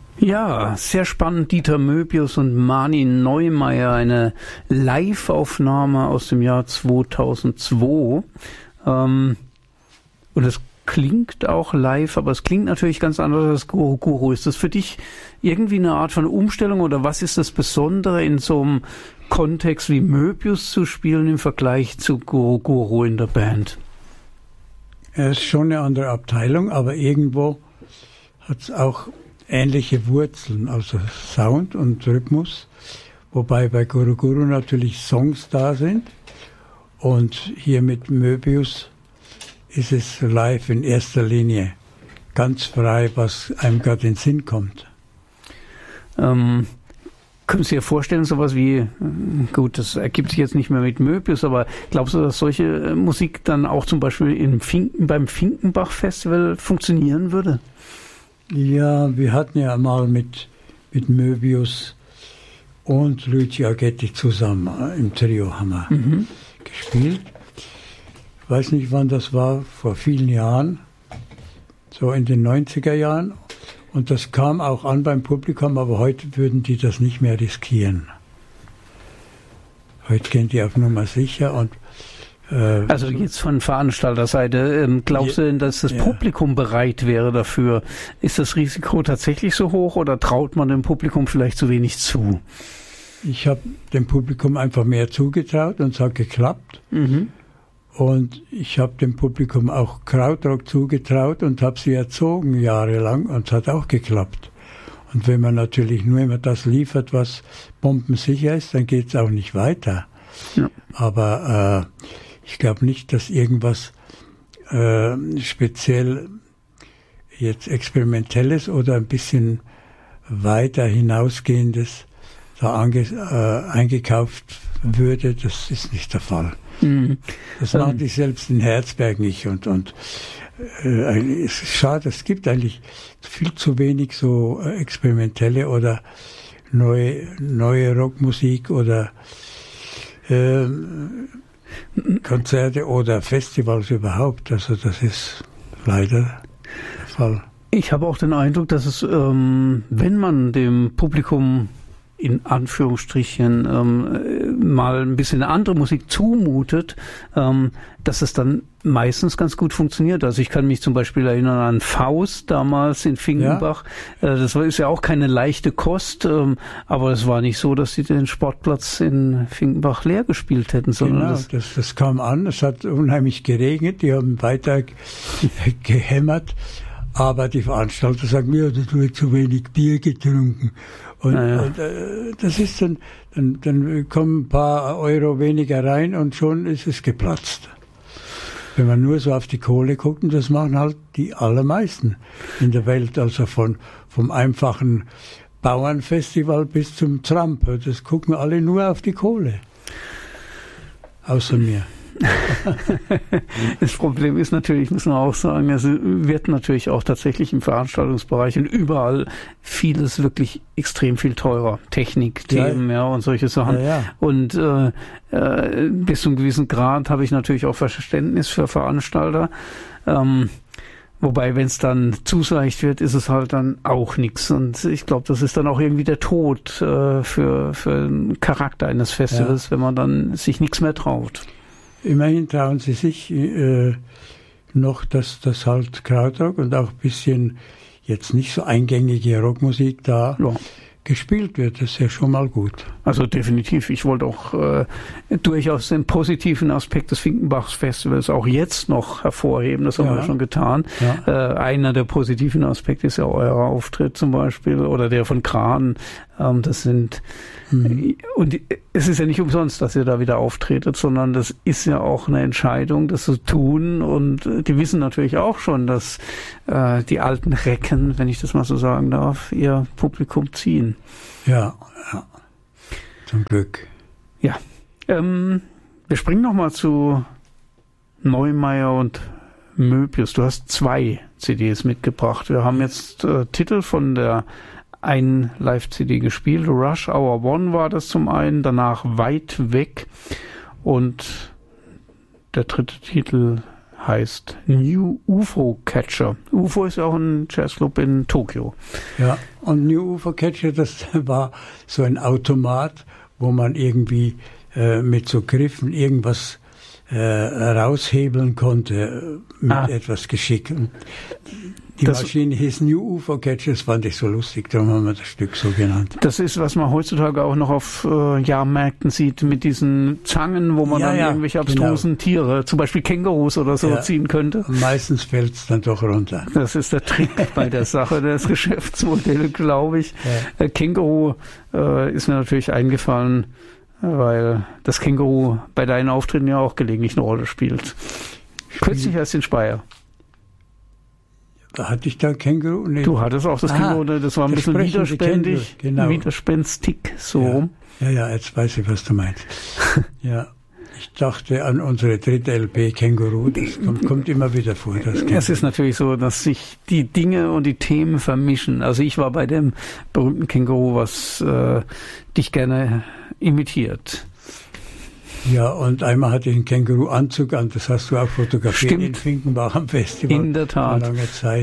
Ja, sehr spannend. Dieter Möbius und Mani Neumeier, eine Live-Aufnahme aus dem Jahr 2002. Und es klingt auch live, aber es klingt natürlich ganz anders als Guru Guru. Ist das für dich irgendwie eine Art von Umstellung oder was ist das Besondere in so einem Kontext wie Möbius zu spielen im Vergleich zu Guru Guru in der Band? Es ist schon eine andere Abteilung, aber irgendwo hat es auch ähnliche Wurzeln, also Sound und Rhythmus, wobei bei Guru Guru natürlich Songs da sind und hier mit Möbius ist es live in erster Linie ganz frei, was einem gerade in den Sinn kommt. Können Sie sich vorstellen, sowas wie, gut, das ergibt sich jetzt nicht mehr mit Möbius, aber glaubst du, dass solche Musik dann auch zum Beispiel beim Finkenbach-Festival funktionieren würde? Ja, wir hatten ja mal mit Möbius und Luigi Aghetti zusammen im Trio haben wir gespielt. Ich weiß nicht, wann das war, vor vielen Jahren, so in den 90er Jahren. Und das kam auch an beim Publikum, aber heute würden die das nicht mehr riskieren. Heute gehen die auf Nummer sicher und also jetzt von Veranstalterseite, glaubst du denn, dass das Publikum bereit wäre dafür? Ist das Risiko tatsächlich so hoch oder traut man dem Publikum vielleicht zu wenig zu? Ich habe dem Publikum einfach mehr zugetraut und es hat geklappt. Und ich habe dem Publikum auch Krautrock zugetraut und habe sie erzogen jahrelang und es hat auch geklappt. Und wenn man natürlich nur immer das liefert, was bombensicher ist, dann geht es auch nicht weiter. Ja. Aber ich glaube nicht, dass irgendwas speziell jetzt Experimentelles oder ein bisschen weiter hinausgehendes da eingekauft würde. Das ist nicht der Fall. Das machen die selbst in Herzberg nicht. Und es ist schade, es gibt eigentlich viel zu wenig so experimentelle oder neue Rockmusik oder Konzerte oder Festivals überhaupt. Also das ist leider der Fall. Ich habe auch den Eindruck, dass es, wenn man dem Publikum in Anführungsstrichen mal ein bisschen andere Musik zumutet, dass es dann meistens ganz gut funktioniert. Also ich kann mich zum Beispiel erinnern an Faust damals in Finkenbach. Ja. Das ist ja auch keine leichte Kost, aber es war nicht so, dass sie den Sportplatz in Finkenbach leer gespielt hätten. Sondern genau, das kam an, es hat unheimlich geregnet, die haben weiter gehämmert, aber die Veranstalter sagen, ja, du hast zu wenig Bier getrunken. Und das ist dann kommen ein paar Euro weniger rein und schon ist es geplatzt. Wenn man nur so auf die Kohle guckt, und das machen halt die allermeisten in der Welt, also vom einfachen Bauernfestival bis zum Trump, das gucken alle nur auf die Kohle. Außer mir. Das Problem ist natürlich, muss man auch sagen, es wird natürlich auch tatsächlich im Veranstaltungsbereich und überall vieles wirklich extrem viel teurer. Technik, Themen, und solche Sachen. Ja. Und bis zu einem gewissen Grad habe ich natürlich auch Verständnis für Veranstalter. Wobei, wenn es dann zu leicht wird, ist es halt dann auch nichts. Und ich glaube, das ist dann auch irgendwie der Tod für den Charakter eines Festivals, wenn man dann sich nichts mehr traut. Immerhin trauen sie sich noch, dass das halt Krautrock und auch ein bisschen jetzt nicht so eingängige Rockmusik da gespielt wird. Das ist ja schon mal gut. Also definitiv. Ich wollte auch durchaus den positiven Aspekt des Finkenbachs-Festivals auch jetzt noch hervorheben. Das haben wir schon getan. Ja. Einer der positiven Aspekte ist ja euer Auftritt zum Beispiel oder der von Kran. Das sind und es ist ja nicht umsonst, dass ihr da wieder auftretet, sondern das ist ja auch eine Entscheidung, das zu tun. Und die wissen natürlich auch schon, dass die alten Recken, wenn ich das mal so sagen darf, ihr Publikum ziehen. Ja. Zum Glück. Ja. Wir springen nochmal zu Neumeier und Möbius. Du hast 2 CDs mitgebracht. Wir haben jetzt Titel von der ein Live-CD gespielt. Rush Hour One war das zum einen, danach Weit weg und der dritte Titel heißt New UFO Catcher. UFO ist ja auch ein Jazzclub in Tokio. Ja, und New UFO Catcher, das war so ein Automat, wo man irgendwie mit so Griffen irgendwas raushebeln konnte mit etwas Geschick. Und die Maschine hieß New UFO Catcher, das fand ich so lustig, darum haben wir das Stück so genannt. Das ist, was man heutzutage auch noch auf Jahrmärkten sieht, mit diesen Zangen, wo man dann irgendwelche abstrusen Tiere, zum Beispiel Kängurus oder so, ziehen könnte. Und meistens fällt es dann doch runter. Das ist der Trick bei der Sache, das Geschäftsmodell, glaube ich. Ja. Känguru ist mir natürlich eingefallen, weil das Känguru bei deinen Auftritten ja auch gelegentlich eine Rolle spielt. Kürzlich erst in Speyer. Da hatte ich da Känguru? Nee. Du hattest auch das Känguru, das war ein bisschen widerständig, widerspenstig, so rum. Ja, jetzt weiß ich, was du meinst. Ja, ich dachte an unsere dritte LP Känguru, das kommt immer wieder vor. Es ist natürlich so, dass sich die Dinge und die Themen vermischen. Also ich war bei dem berühmten Känguru, was dich gerne imitiert. Ja, und einmal hatte ich einen Känguru-Anzug an, das hast du auch fotografiert. Stimmt. In Finkenbach am Festival. In der Tat. Vor langer Zeit.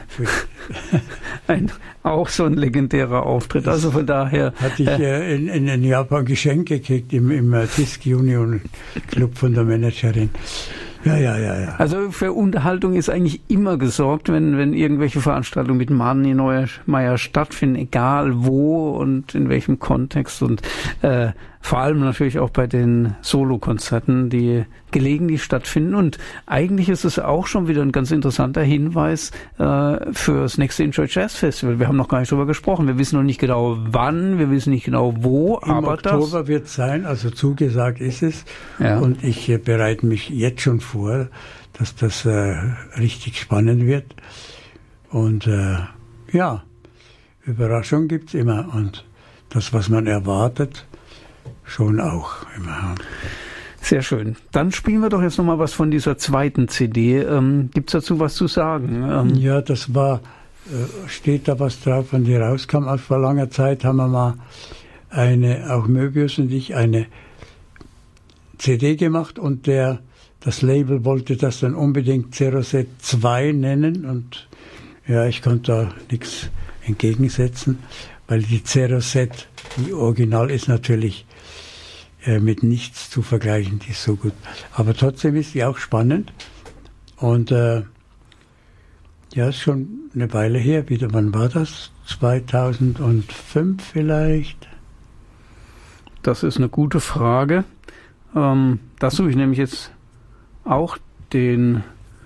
Auch so ein legendärer Auftritt. Also von daher. Hatte ich in Japan Geschenk gekriegt im Disc Union Club von der Managerin. Ja. Also für Unterhaltung ist eigentlich immer gesorgt, wenn irgendwelche Veranstaltungen mit Mani Neuermeier stattfinden, egal wo und in welchem Kontext, und vor allem natürlich auch bei den Solokonzerten, die gelegentlich stattfinden. Und eigentlich ist es auch schon wieder ein ganz interessanter Hinweis für das nächste Enjoy Jazz Festival. Wir haben noch gar nicht drüber gesprochen. Wir wissen noch nicht genau wann, wir wissen nicht genau wo, aber das... Im Oktober wird es sein, also zugesagt ist es. Ja. Und ich bereite mich jetzt schon vor, dass das richtig spannend wird. Und Überraschung gibt's immer. Und das, was man erwartet, schon auch immer. Sehr schön. Dann spielen wir doch jetzt nochmal was von dieser zweiten CD. Gibt's dazu was zu sagen? Ja, das war, steht da was drauf, wann die rauskam. Also vor langer Zeit haben wir mal auch Möbius und ich, eine CD gemacht, und das Label wollte das dann unbedingt Ceroset 2 nennen, und ja, ich konnte da nichts entgegensetzen, weil die Ceroset, die Original, ist natürlich mit nichts zu vergleichen, die ist so gut. Aber trotzdem ist die auch spannend, und ist schon eine Weile her wieder. Wann war das? 2005 vielleicht? Das ist eine gute Frage. Da suche ich nämlich jetzt auch den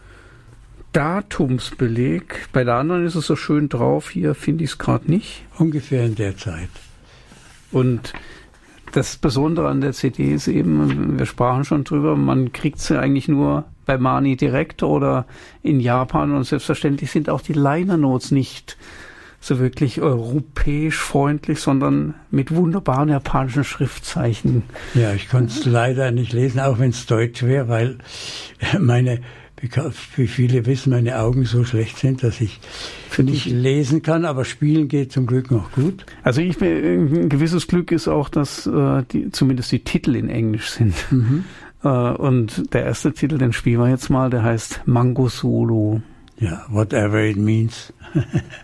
Datumsbeleg. Bei der anderen ist es so schön drauf, hier finde ich es gerade nicht. Ungefähr in der Zeit. Und das Besondere an der CD ist eben, wir sprachen schon drüber, man kriegt sie eigentlich nur bei Mani direkt oder in Japan, und selbstverständlich sind auch die Liner Notes nicht so wirklich europäisch freundlich, sondern mit wunderbaren japanischen Schriftzeichen. Ja, ich konnte es leider nicht lesen, auch wenn es Deutsch wäre, weil wie viele wissen, meine Augen so schlecht sind, dass ich nicht lesen kann, aber spielen geht zum Glück noch gut. Also ein gewisses Glück ist auch, dass zumindest die Titel in Englisch sind. Mhm. Und der erste Titel, den spielen wir jetzt mal, der heißt Mango Solo. Ja, whatever it means.